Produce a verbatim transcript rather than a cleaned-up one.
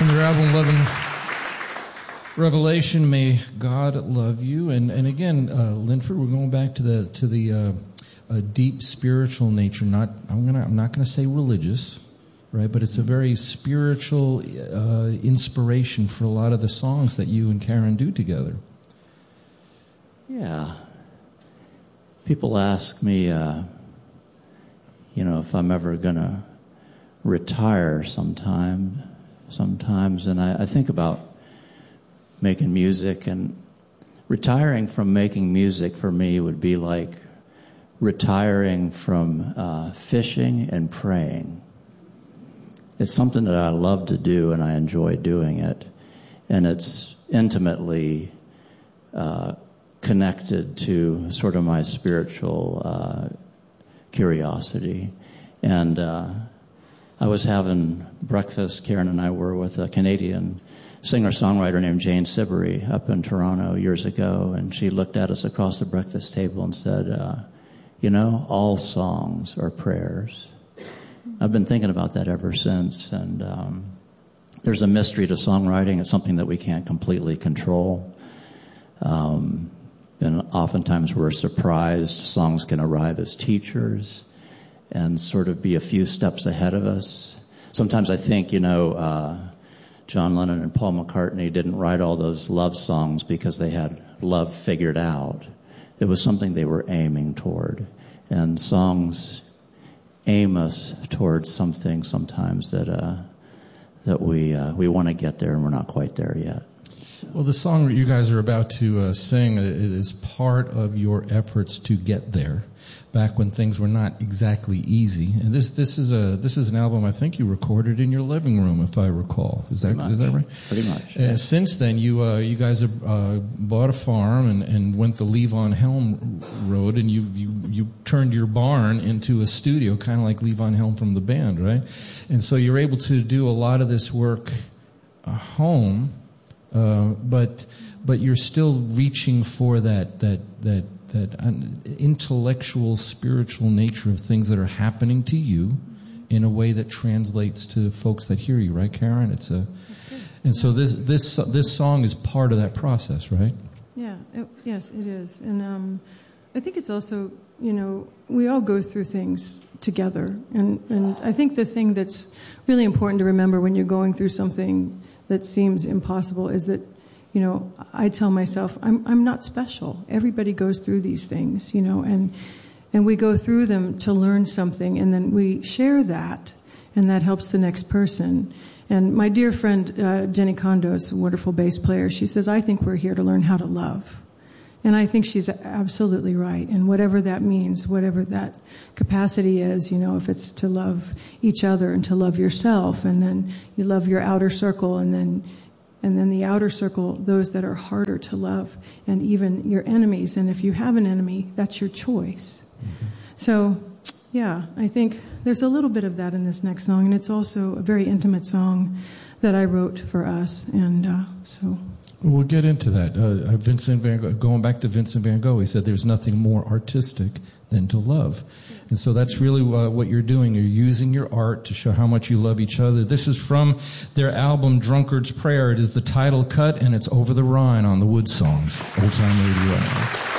from your album Loving Revelation, May God Love You. And and again, uh, Linford, we're going back to the to the uh, uh, deep spiritual nature. Not I'm gonna I'm not gonna say religious, right? But it's a very spiritual uh, inspiration for a lot of the songs that you and Karen do together. Yeah. People ask me, uh, you know, if I'm ever gonna retire sometime, sometimes, and I, I think about making music, and retiring from making music for me would be like retiring from uh, fishing and praying. It's something that I love to do, and I enjoy doing it, and it's intimately uh, connected to sort of my spiritual uh, curiosity. And uh, I was having breakfast, Karen and I were, with a Canadian singer-songwriter named Jane Siberry up in Toronto years ago, and she looked at us across the breakfast table and said, uh, you know, all songs are prayers. I've been thinking about that ever since, and um, there's a mystery to songwriting. It's something that we can't completely control. Um, and oftentimes we're surprised. Songs can arrive as teachers and sort of be a few steps ahead of us. Sometimes I think, you know, uh, John Lennon and Paul McCartney didn't write all those love songs because they had love figured out. It was something they were aiming toward. And songs aim us towards something sometimes that uh, that we uh, we want to get there, and we're not quite there yet. Well, the song that you guys are about to uh, sing is part of your efforts to get there, back when things were not exactly easy. And this this is a this is an album I think you recorded in your living room, if I recall. Is that is that right? Pretty much. And yeah. Since then, you uh, you guys have uh, bought a farm and, and went the Levon Helm road, and you you you turned your barn into a studio, kind of like Levon Helm from the band, right? And so you're able to do a lot of this work uh, home. Uh, but but you're still reaching for that that that that intellectual, spiritual nature of things that are happening to you in a way that translates to folks that hear you, right, Karen? It's a and so this this this song is part of that process, right? Yeah. It, yes, it is, and um, I think it's also, you know, we all go through things together, and and I think the thing that's really important to remember when you're going through something that seems impossible is that, you know, I tell myself, I'm I'm not special. Everybody goes through these things, you know, and and we go through them to learn something, and then we share that, and that helps the next person. And my dear friend uh, Jenny Kondos, a wonderful bass player, she says, I think we're here to learn how to love. And I think she's absolutely right. And whatever that means, whatever that capacity is, you know, if it's to love each other and to love yourself, and then you love your outer circle, and then and then the outer circle, those that are harder to love, and even your enemies. And if you have an enemy, that's your choice. Mm-hmm. So, yeah, I think there's a little bit of that in this next song. And it's also a very intimate song that I wrote for us. And uh, so... We'll get into that. Uh, Vincent Van Gogh, going back to Vincent Van Gogh, he said there's nothing more artistic than to love. And so that's really uh, what you're doing. You're using your art to show how much you love each other. This is from their album, Drunkard's Prayer. It is the title cut, and it's Over the Rhine on the Wood Songs, Old Time Radio.